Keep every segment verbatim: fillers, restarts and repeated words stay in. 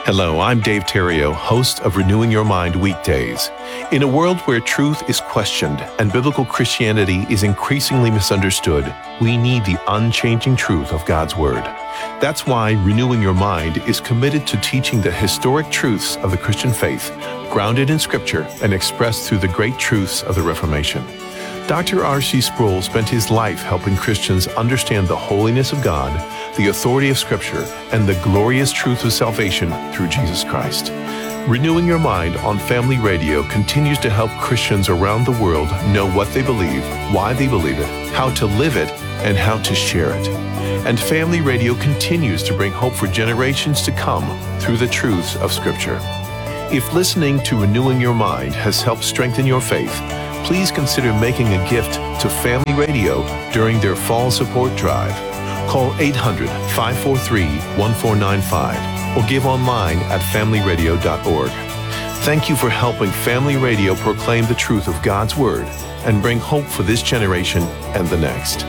Hello, I'm Dave Terrio, host of Renewing Your Mind Weekdays. In a world where truth is questioned and biblical Christianity is increasingly misunderstood, we need the unchanging truth of God's Word. That's why Renewing Your Mind is committed to teaching the historic truths of the Christian faith, grounded in Scripture and expressed through the great truths of the Reformation. Doctor R C Sproul spent his life helping Christians understand the holiness of God, the authority of Scripture, and the glorious truth of salvation through Jesus Christ. Renewing Your Mind on Family Radio continues to help Christians around the world know what they believe, why they believe it, how to live it, and how to share it. And Family Radio continues to bring hope for generations to come through the truths of Scripture. If listening to Renewing Your Mind has helped strengthen your faith, please consider making a gift to Family Radio during their fall support drive. Call eight hundred, five four three, one four nine five or give online at family radio dot org. Thank you for helping Family Radio proclaim the truth of God's Word and bring hope for this generation and the next.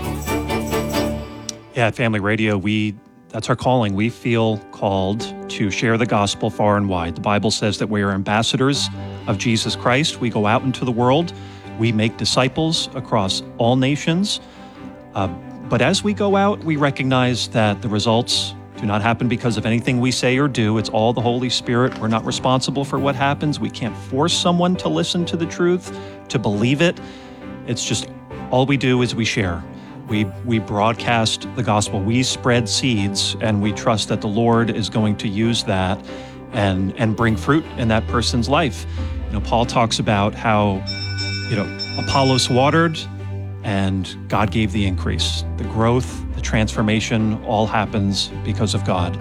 Yeah, at Family Radio, we that's our calling. We feel called to share the gospel far and wide. The Bible says that we are ambassadors of Jesus Christ. We go out into the world. We make disciples across all nations. Uh, but as we go out, we recognize that the results do not happen because of anything we say or do. It's all the Holy Spirit. We're not responsible for what happens. We can't force someone to listen to the truth, to believe it. It's just all we do is we share. We we broadcast the gospel. We spread seeds, and we trust that the Lord is going to use that and and bring fruit in that person's life. You know, Paul talks about how, you know, Apollos watered and God gave the increase. The growth, the transformation all happens because of God.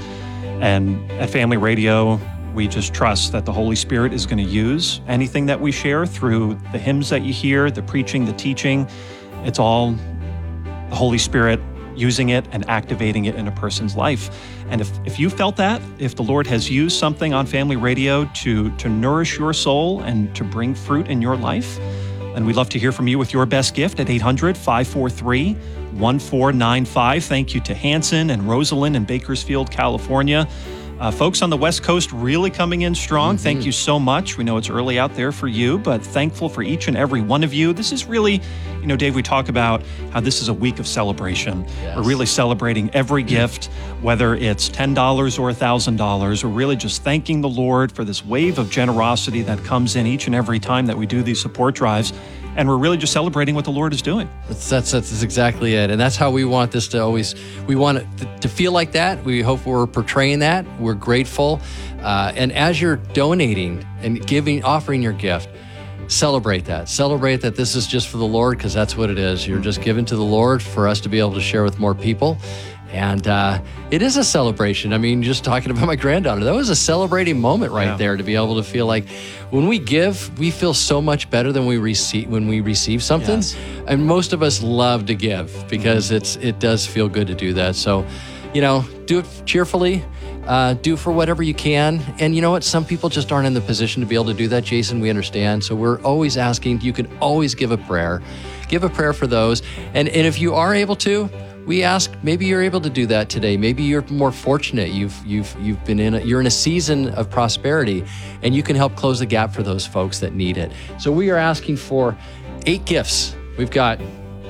And at Family Radio, we just trust that the Holy Spirit is going to use anything that we share through the hymns that you hear, the preaching, the teaching. It's all the Holy Spirit using it and activating it in a person's life. And if, if you felt that, if the Lord has used something on Family Radio to, to nourish your soul and to bring fruit in your life, then we'd love to hear from you with your best gift at eight hundred, five four three, one four nine five. Thank you to Hanson and Rosalind in Bakersfield, California. Uh, folks on the West Coast really coming in strong. Mm-hmm. Thank you so much. We know it's early out there for you, but thankful for each and every one of you. This is really, you know, Dave, we talk about how this is a week of celebration. Yes. We're really celebrating every gift, whether it's ten dollars or one thousand dollars. We're really just thanking the Lord for this wave of generosity that comes in each and every time that we do these support drives. And we're really just celebrating what the Lord is doing. That's, that's, that's exactly it. And that's how we want this to always, we want it to, to feel like that. We hope we're portraying that. We're grateful. Uh, and as you're donating and giving, offering your gift, celebrate that. Celebrate that this is just for the Lord, because that's what it is. You're just giving to the Lord for us to be able to share with more people. And uh, it is a celebration. I mean, just talking about my granddaughter, that was a celebrating moment right yeah. there, to be able to feel like when we give, we feel so much better than we receive when we receive something. Yes. And most of us love to give because it's it does feel good to do that. So, you know, do it cheerfully. Uh, do for whatever you can. And you know what? Some people just aren't in the position to be able to do that, Jason. We understand. So we're always asking, you can always give a prayer. Give a prayer for those. And, and if you are able to, we ask, maybe you're able to do that today. Maybe you're more fortunate. You've you've you've been in a, you're in a season of prosperity, and you can help close the gap for those folks that need it. So we are asking for eight gifts. We've got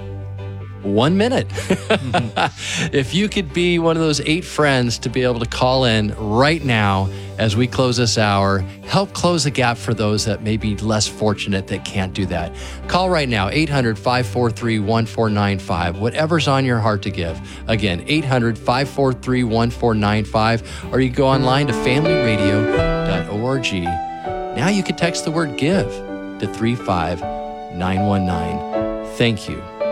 one minute. Mm-hmm. If you could be one of those eight friends to be able to call in right now as we close this hour, help close the gap for those that may be less fortunate that can't do that. Call right now, eight hundred, five four three, one four nine five, whatever's on your heart to give. Again, eight hundred, five four three, one four nine five, or you go online to family radio dot org. Now you can text the word GIVE to three five nine one nine. Thank you